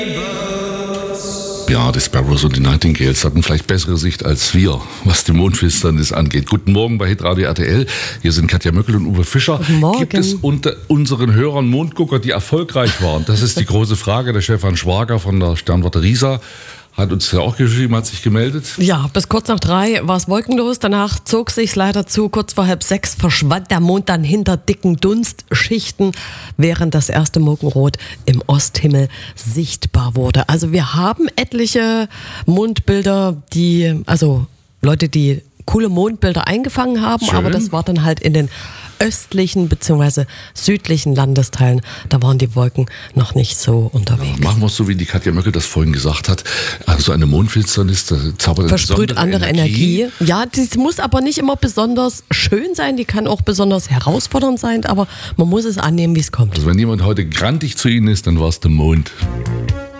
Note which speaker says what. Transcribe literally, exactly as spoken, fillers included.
Speaker 1: Ja, die Sparrows und die Nightingales hatten vielleicht bessere Sicht als wir, was die Mondfinsternis angeht. Guten Morgen bei Hitradio R T L. Hier sind Katja Möckel und Uwe Fischer.
Speaker 2: Guten Morgen.
Speaker 1: Gibt es unter unseren Hörern Mondgucker, die erfolgreich waren? Das ist die große Frage. Der Stefan Schwager von der Sternwarte Riesa hat uns ja auch geschrieben, hat sich gemeldet.
Speaker 2: Ja, bis kurz nach drei war es wolkenlos. Danach zog sich leider zu. Kurz vor halb sechs verschwand der Mond dann hinter dicken Dunstschichten, während das erste Morgenrot im Osthimmel sichtbar wurde. Also wir haben etliche Mondbilder, die, also Leute, die coole Mondbilder eingefangen haben,
Speaker 1: Schön.
Speaker 2: aber das war dann halt in den östlichen bzw. südlichen Landesteilen. Da waren die Wolken noch nicht so unterwegs.
Speaker 1: Machen wir es so, wie die Katja Möckel das vorhin gesagt hat. Also eine Mondfinsternis, da zaubert
Speaker 2: versprüht andere Energie. Energie. Ja, das muss aber nicht immer besonders schön sein. Die kann auch besonders herausfordernd sein, aber man muss es annehmen, wie es kommt.
Speaker 1: Also wenn jemand heute grantig zu Ihnen ist, dann war es der Mond.